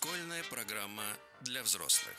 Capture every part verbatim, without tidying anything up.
Школьная программа для взрослых.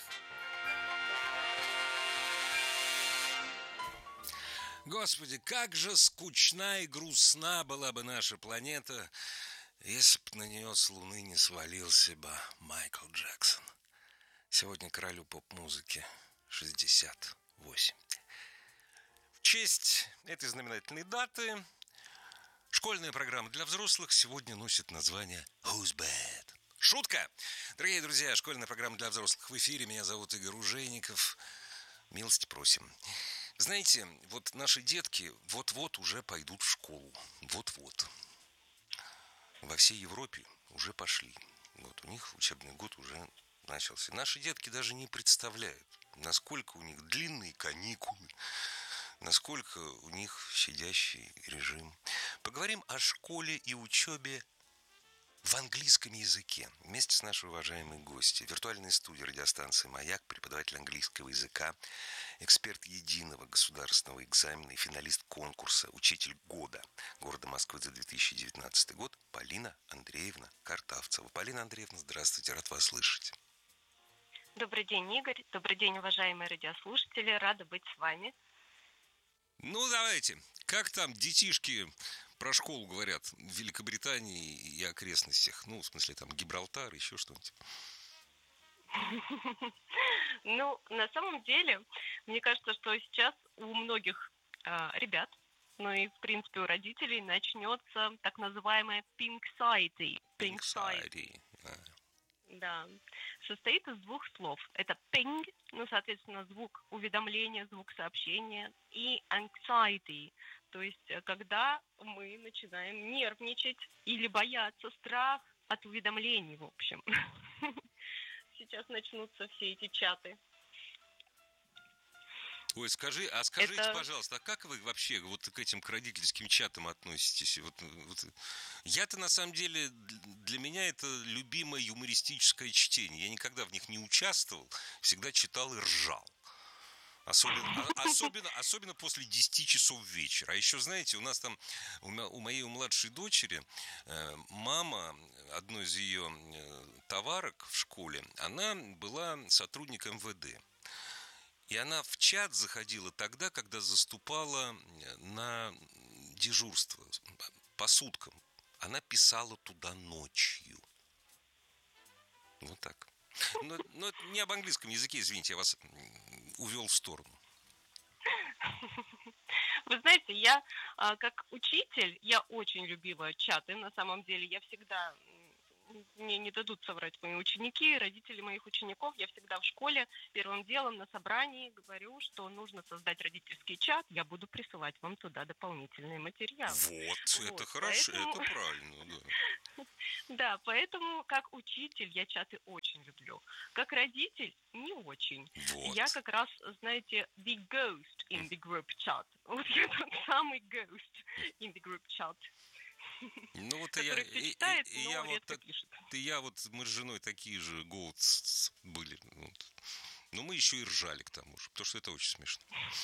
Господи, как же скучна и грустна была бы наша планета, если бы на нее с Луны не свалился бы Майкл Джексон. Сегодня королю поп-музыки шестьдесят восемь. В честь этой знаменательной даты школьная программа для взрослых сегодня носит название «Who's Bad?». Шутка! Дорогие друзья, школьная программа для взрослых в эфире. Меня зовут Игорь Ужеников. Милости просим. Знаете, вот наши детки вот-вот уже пойдут в школу. Вот-вот. Во всей Европе уже пошли. Вот у них учебный год уже начался. Наши детки даже не представляют, насколько у них длинные каникулы, насколько у них щадящий режим. Поговорим о школе и учебе в английском языке. Вместе с нашей уважаемой гостью, виртуальной студии радиостанции «Маяк», преподаватель английского языка, эксперт единого государственного экзамена и финалист конкурса «Учитель года» города Москвы за две тысячи девятнадцатый год Полина Андреевна Картавцева. Полина Андреевна, здравствуйте, рад вас слышать. Добрый день, Игорь. Добрый день, уважаемые радиослушатели. Рада быть с вами. Ну, давайте. Как там детишки про школу говорят в Великобритании и окрестностях? Ну, в смысле, там Гибралтар, еще что-нибудь. Ну, на самом деле, мне кажется, что сейчас у многих э, ребят, ну и, в принципе, у родителей начнется так называемая Pinksity. Pinksity. Да, состоит из двух слов. Это ping, ну, соответственно, звук уведомления, звук сообщения, и anxiety, то есть когда мы начинаем нервничать или бояться, страх от уведомлений, в общем. Сейчас начнутся все эти чаты. Ой, скажи, а скажите, Это... пожалуйста, а как вы вообще вот к этим к родительским чатам относитесь? Вот, вот, я-то на самом деле, для меня это любимое юмористическое чтение. Я никогда в них не участвовал, всегда читал и ржал. Особенно, особенно, особенно после десяти часов вечера. А еще, знаете, у нас там, у моей у младшей дочери, мама одной из ее товарок в школе, она была сотрудником эм вэ дэ. И она в чат заходила тогда, когда заступала на дежурство по суткам. Она писала туда ночью. Вот так. Но, но это не об английском языке, извините, я вас увел в сторону. Вы знаете, я как учитель, я очень любила чаты. На самом деле, я всегда... Мне не дадут соврать мои ученики, родители моих учеников. Я всегда в школе первым делом на собрании говорю, что нужно создать родительский чат. Я буду присылать вам туда дополнительные материалы. Вот, вот. Это хорошо, поэтому... это правильно, да. Да, поэтому как учитель я чаты очень люблю. Как родитель не очень. Вот. Я как раз, знаете, the ghost in the group chat. Вот я тот самый ghost in the group chat. Ну вот и я, и, читает, и, и я вот, пишет. Ты я вот, мы с женой такие же гоутс были. Вот. Но мы еще и ржали к тому же, потому что это очень смешно.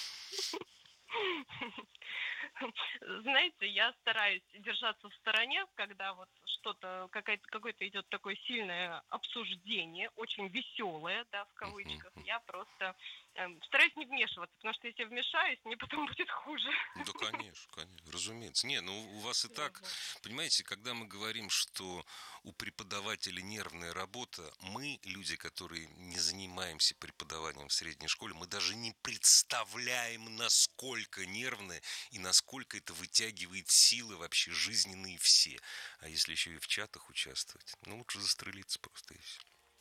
Знаете, я стараюсь держаться в стороне, когда вот что-то, какое-то, какое-то идет такое сильное обсуждение, очень веселое, да, в кавычках. Я просто э, стараюсь не вмешиваться, потому что если я вмешаюсь, мне потом будет хуже. Да, конечно, конечно, разумеется. Не, ну у вас и так, понимаете, когда мы говорим, что у преподавателя нервная работа, мы, люди, которые не занимаемся преподаванием в средней школе, мы даже не представляем, насколько нервные и насколько это вытягивает силы вообще жизненные все. А если еще и в чатах участвовать, ну лучше застрелиться просто и все.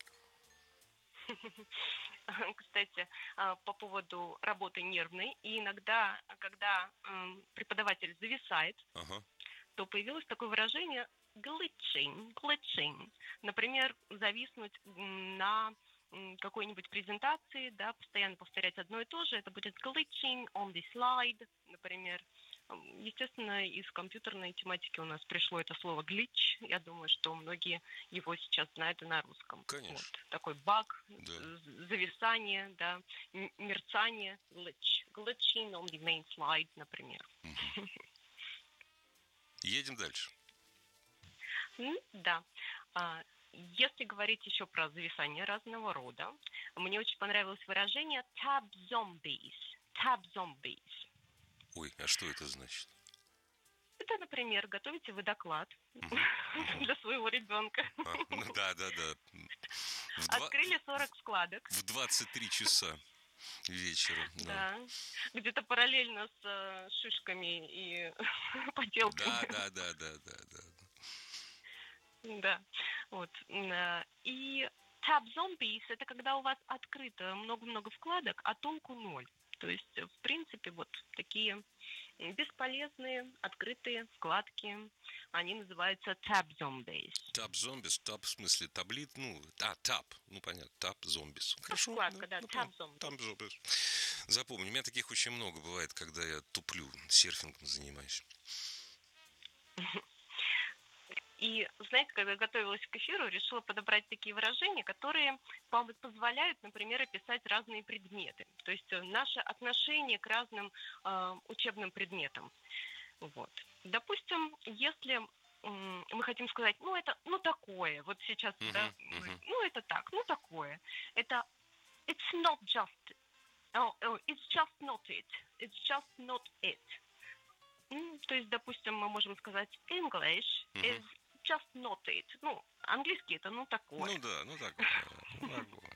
Кстати, по поводу работы нервной, и иногда, когда преподаватель зависает, ага. то появилось такое выражение glitching, glitching. Например, зависнуть на какой-нибудь презентации, да, постоянно повторять одно и то же, это будет glitching on the slide, например. Естественно, из компьютерной тематики у нас пришло это слово glitch. Я думаю, что многие его сейчас знают и на русском. Конечно. Вот. Такой баг, да. зависание, да, мерцание, glitch. Glitching on the main slide, например. Угу. Едем дальше. Да. Если говорить еще про зависание разного рода, мне очень понравилось выражение tab zombies. Tab zombies. Ой, а что это значит? Это, например, готовите вы доклад для своего ребенка. А, ну да, да, да. В Открыли сорок вкладок. В двадцать три часа вечера. Да. да. Где-то параллельно с э, шишками и поделками. Да, да, да, да, да, да. Да, вот. И tab zombies — это когда у вас открыто много-много вкладок, а толку ноль. То есть, в принципе, вот такие бесполезные открытые вкладки, они называются tab zombies. Tab zombies, tab в смысле таблит, ну, а, tab, ну понятно, tab zombies. Хорошо. Вкладка, да, ну, tab zombies. Tab zombies. Запомни, у меня таких очень много бывает, когда я туплю, серфингом занимаюсь. И, знаете, когда готовилась к эфиру, решила подобрать такие выражения, которые позволяют, например, описать разные предметы. То есть наше отношение к разным э, учебным предметам. Вот. Допустим, если э, мы хотим сказать, ну, это, ну, такое, вот сейчас, uh-huh, да, uh-huh. ну, это так, ну, такое. Это it's not just, oh, oh, it's just not it, it's just not it. Mm, то есть, допустим, мы можем сказать English uh-huh. is just not it. Ну, английский это ну такое. Ну да, ну такое. Ну, такое.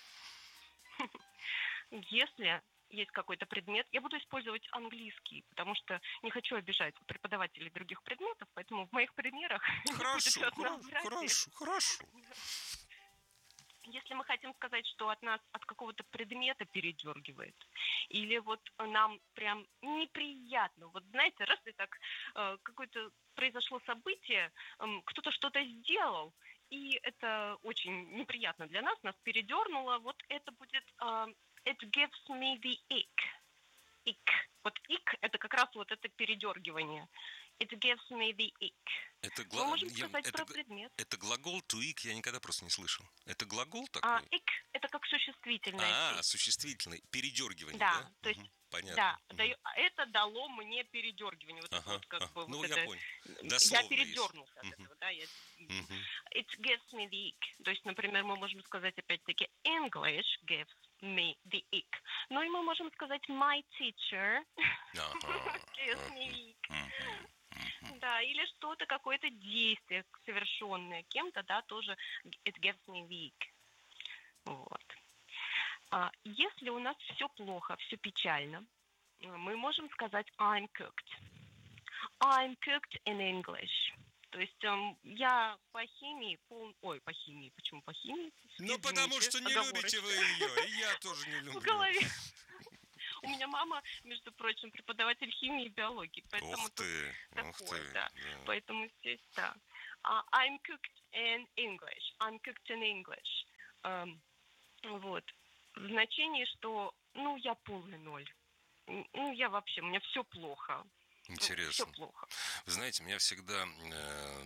Если есть какой-то предмет, я буду использовать английский, потому что не хочу обижать преподавателей других предметов, поэтому в моих примерах хорошо, хорошо, хорошо, хорошо. Если мы хотим сказать, что от нас от какого-то предмета передергивает, или вот нам прям неприятно, вот знаете, раз и так э, какое-то произошло событие, э, кто-то что-то сделал, и это очень неприятно для нас, нас передернуло, вот это будет э, it gives me the ick. Ick. Вот ick — это как раз вот это передергивание. It gives me the ick. Это гла... Мы можем сказать я... про это... предмет. Это глагол to ick, я никогда просто не слышал. Это глагол такой? А, ick — это как существительное. А, существительное, передергивание, да? Да, то есть, угу, понятно. Да, угу. даю... это дало мне передергивание. Вот ага, вот, как ага. бы, Ну, вот я это... понял. Дословно я передернулся есть. от этого, да. Я... Угу. It gives me the ick. То есть, например, мы можем сказать опять-таки English gives me the ick. Ну и мы можем сказать my teacher ага, gives me the ick. Угу. Да, или что-то, какое-то действие, совершенное кем-то, да, тоже it gives me the ick. Вот. А если у нас все плохо, все печально, мы можем сказать I'm cooked. I'm cooked in English. То есть эм, я по химии, пол... ой, по химии, почему по химии? Ну, потому что не любите вы ее, и я тоже не люблю. В голове. У меня мама, между прочим, преподаватель химии и биологии, поэтому ух ты, такое, ух ты, да. да. Поэтому здесь, да. Uh, I'm cooked in English. I'm cooked in English. Um, вот. В значении, что, ну, я полный ноль. Ну, я вообще, у меня все плохо. Интересно. Все плохо. Вы знаете, меня всегда э,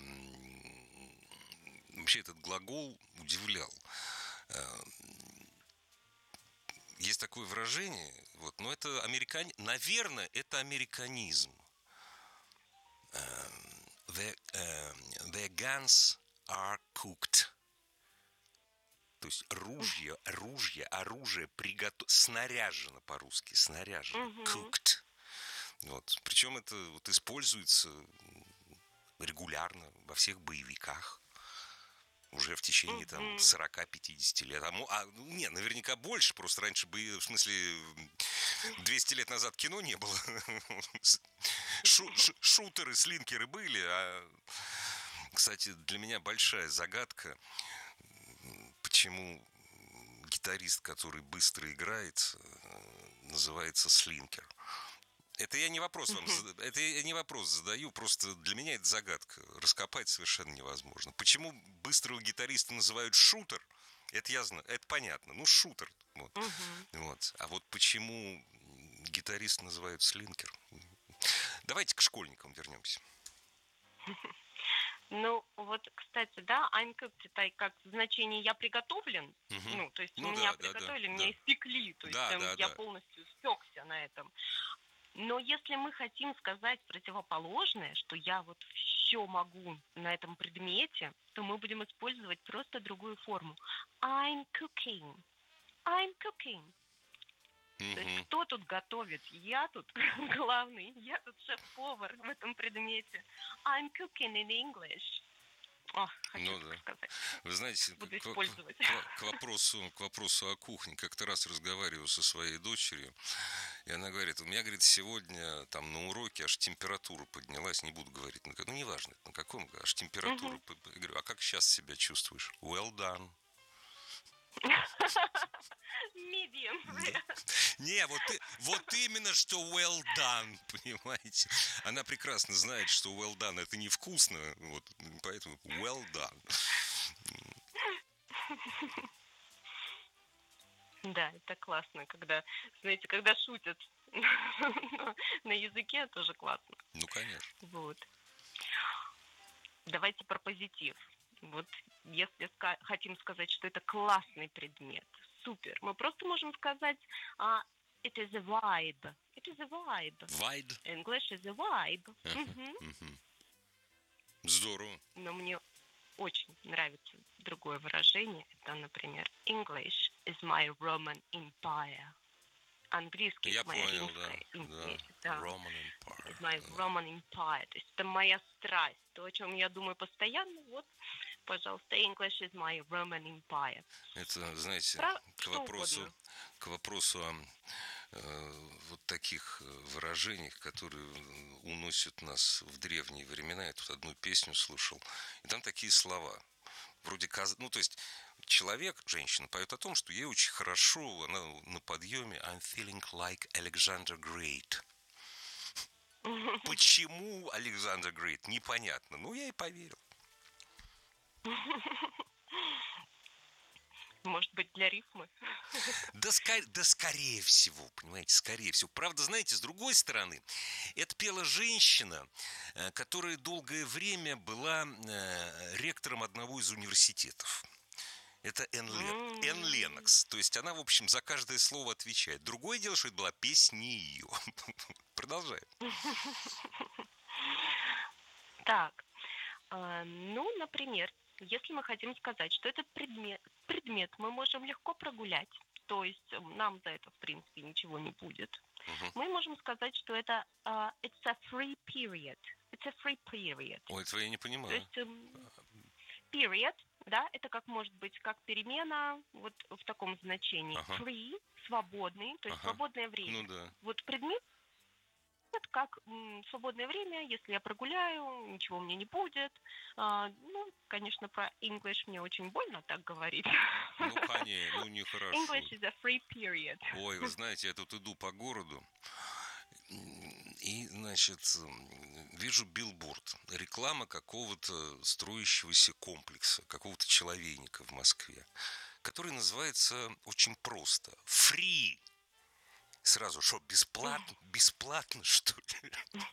вообще этот глагол удивлял. Э, Есть такое выражение, вот, но это американи... наверное, это американизм. The, uh, the guns are cooked. То есть ружье, ружье, оружие приготовлено, снаряжено по-русски, снаряжено, uh-huh. cooked. Вот. Причем это вот используется регулярно во всех боевиках. Уже в течение там сорок-пятьдесят лет. А, а нет, наверняка больше. Просто раньше бы, в смысле, двести лет назад кино не было. Шу, шу, шутеры, слинкеры были. А, кстати, для меня большая загадка, почему гитарист, который быстро играет, называется слинкер. Это я не вопрос вам, uh-huh. это я не вопрос задаю, просто для меня это загадка. Раскопать совершенно невозможно. Почему быстрого гитариста называют шутер? Это я знаю, это понятно. Ну, шутер. Вот. Uh-huh. Вот. А вот почему гитарист называют слинкер? Давайте к школьникам вернемся. Ну, вот, кстати, да, I'm cooked, это как значение «я приготовлен», uh-huh. ну, то есть ну, меня да, приготовили, да, меня да. испекли, то есть да, там, да, я да. полностью спекся на этом. Но если мы хотим сказать противоположное, что я вот все могу на этом предмете, то мы будем использовать просто другую форму. I'm cooking. I'm cooking. Mm-hmm. То есть кто тут готовит? Я тут главный, я тут шеф-повар в этом предмете. I'm cooking in English. О, хочу ну да. сказать. Вы знаете, Буду к, использовать. К, к, вопросу, к вопросу о кухне. Как-то раз разговариваю со своей дочерью, и она говорит, у меня, говорит, сегодня там на уроке аж температура поднялась, не буду говорить, ну, ну неважно, на каком, аж температура. Uh-huh. Я говорю, а как сейчас себя чувствуешь? Well done. Medium. Не, вот, вот именно, что well done, понимаете? Она прекрасно знает, что well done это невкусно, вот, поэтому well done. Да, это классно, когда, знаете, когда шутят на языке, тоже классно. Ну, конечно. Вот. Давайте про позитив. Вот если ска- хотим сказать, что это классный предмет, супер, мы просто можем сказать uh, it is a vibe. It is a vibe. Vibe? English is a vibe. Uh-huh, uh-huh. Uh-huh. Здорово. Но мне очень нравится другое выражение. Это, например, English is my Roman Empire. Английский Я – моя понял, римская да, империя. да. Да. Roman Empire. It's my да. Roman Empire. То есть это моя страсть. То, о чем я думаю постоянно. Вот, пожалуйста, English is my Roman Empire. Это, знаете, Про к вопросу, к вопросу о э, вот таких выражениях, которые уносят нас в древние времена. Я тут одну песню слушал, и там такие слова. Вроде, ну, то есть человек, женщина, поет о том, что ей очень хорошо, она на подъеме. I'm feeling like Alexander Great. Почему Александр Great? Непонятно. Ну, я и поверил. Может быть, для рифмы? Да, скорее, да, скорее всего, понимаете, скорее всего. Правда, знаете, с другой стороны, это пела женщина, которая долгое время была ректором одного из университетов. Это Энн, Лен... Энн Ленокс. То есть она, в общем, за каждое слово отвечает. Другое дело, что это была песня не ее. Продолжаем. Так, ну, например, если мы хотим сказать, что этот предмет, предмет мы можем легко прогулять, то есть нам за это, в принципе, ничего не будет, uh-huh. мы можем сказать, что это uh, it's a free period. It's a free period. Ой, этого я не понимаю. То есть um, period, да, это как может быть как перемена, вот в таком значении. Uh-huh. Free, свободный, то есть uh-huh. свободное время. Ну да. Вот предмет это как м, свободное время, если я прогуляю, ничего мне не будет. А, ну, конечно, про English мне очень больно так говорить. Ну, конечно, ну, нехорошо. English is a free period. Ой, вы знаете, я тут иду по городу, и, значит, вижу билборд. Реклама какого-то строящегося комплекса, какого-то человейника в Москве, который называется очень просто «Free». Сразу, что, бесплатно? Бесплатно, что ли?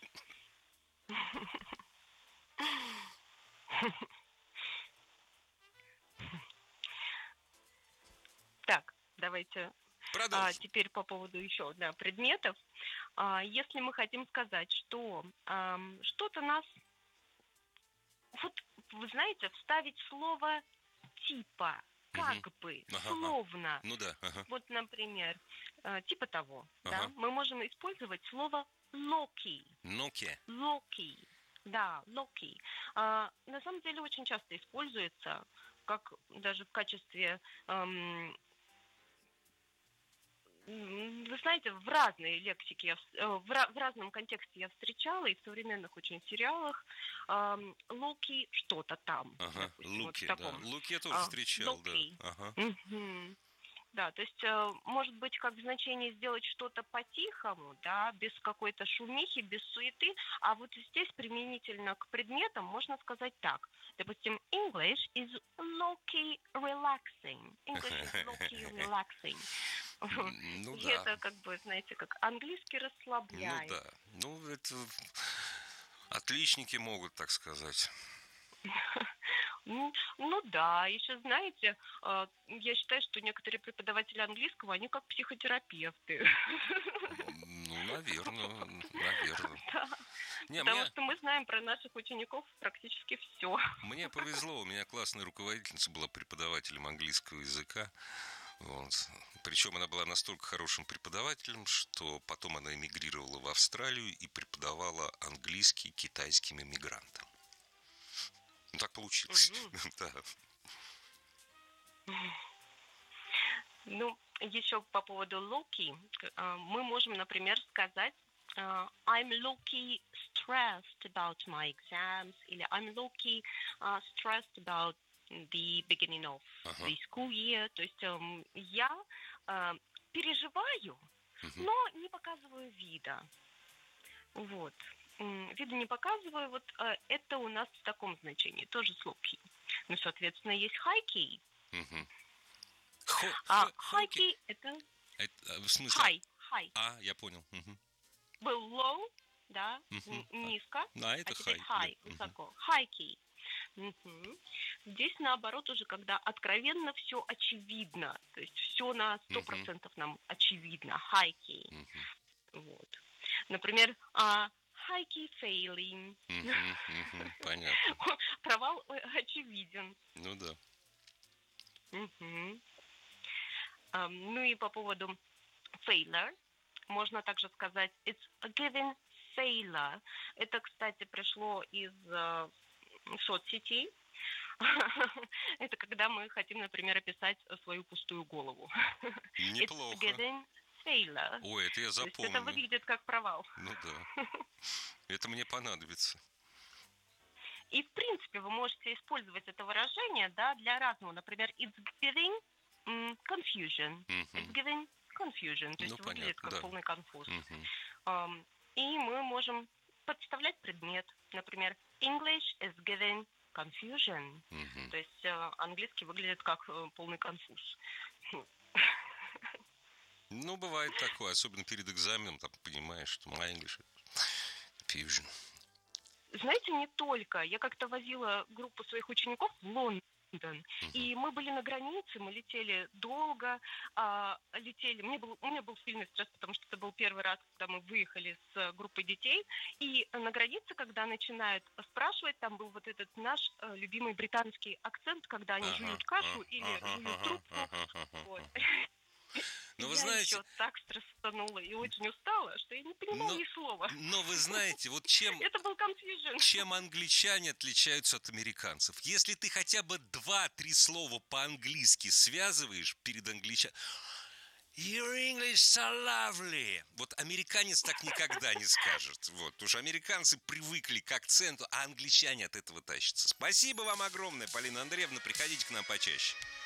Так, давайте а, теперь по поводу еще да, предметов. А, если мы хотим сказать, что а, что-то нас... Вот, вы знаете, вставить слово «типа», как угу. бы, ага, словно. Ну да. Ага. Вот, например, типа того, ага. да, мы можем использовать слово «локи». Локи. Локи. Да, локи. А, на самом деле очень часто используется, как даже в качестве... Эм, вы знаете, в разной лексике, в, в разном контексте я встречала, и в современных очень сериалах эм, локи что-то там. Ага, допустим, луки, вот да. Луки я тоже а, встречал, локи. да. Ага. Угу. Да, то есть, э, может быть, как значение сделать что-то по-тихому, да, без какой-то шумихи, без суеты, а вот здесь применительно к предметам можно сказать так. Допустим, English is low-key relaxing. English is low-key relaxing. Ну, и да. это, как бы, знаете, как английский расслабляет. Ну, да. Ну, это отличники могут так сказать. Ну, ну да, еще знаете, а, я считаю, что некоторые преподаватели английского, они как психотерапевты. Ну, наверное, наверное. Да, Не, потому мне, что мы знаем про наших учеников практически все. мне повезло, у меня классная руководительница была преподавателем английского языка. Вот. Причем она была настолько хорошим преподавателем, что потом она эмигрировала в Австралию и преподавала английский китайским иммигрантам. Ну, так получилось. Да. Ну, еще по поводу low-key, а, мы можем, например, сказать а, I'm low-key stressed about my exams или I'm low-key а, stressed about the beginning of Ага. the school year. То есть эм, я а, переживаю, Мгм. но не показываю вида. Вот. М, Вида не показываю, вот а, это у нас в таком значении, тоже с low-key. Ну, соответственно, есть high-key. Мгм. Хо, А хо- хоки. high-key это Это, а, в смысле? high, high. А, я понял. Мгм. Был low, да, Мгм. н- низко, А, а это теперь хай. high, Да. Мгм. высоко. High key. Мгм. Здесь наоборот уже, когда откровенно все очевидно, то есть все на сто Мгм. процентов нам очевидно. High key. Мгм. Вот. Например, а, high key failing. Мгм. Мгм. Понятно. Провал э, очевиден. Ну да. Мгм. Ам, Ну и по поводу failure можно также сказать it's a given failure. Это, кстати, пришло из э, соцсетей. Это когда мы хотим, например, описать свою пустую голову. It's a Неплохо. given failure. Ой, это я То есть это запомню. выглядит как провал. Ну да. Это мне понадобится. И, в принципе, вы можете использовать это выражение, да, для разного. Например, it's giving м, confusion. It's Мгм. giving confusion. То Ну, есть выглядит понятно, как да. полный конфуз. Мгм. Ам, И мы можем подставлять предмет. Например, English is giving confusion. Мгм. То есть э, английский выглядит как э, полный конфуз. Ну, бывает такое, особенно перед экзаменом, там понимаешь, что my English fusion. Знаете, не только. Я как-то возила группу своих учеников в Лондон. И мы были на границе, мы летели долго, а, летели. Мне был, у меня был сильный стресс, потому что это был первый раз, когда мы выехали с группой детей. И на границе, когда начинают спрашивать, там был вот этот наш э, любимый британский акцент, когда они Ага, жуют кашу а, или ага, жуют ага, трубку. ага, ага, Вот. ага. Но вы Я знаете, еще так стрессанула и очень устала, что я не понимала но, ни слова. но вы знаете, вот чем, Это был confusion. чем англичане отличаются от американцев? Если ты хотя бы два-три слова по-английски связываешь перед англичанами, Your English so lovely. Вот американец так никогда не скажет. Вот, потому что американцы привыкли к акценту, а англичане от этого тащатся. Спасибо вам огромное, Полина Андреевна. Приходите к нам почаще.